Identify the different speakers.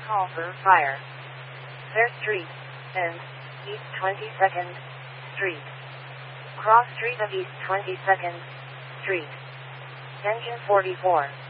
Speaker 1: Call for fire. Fair Street, and East 22nd Street. Cross Street of East 22nd Street. Engine 44.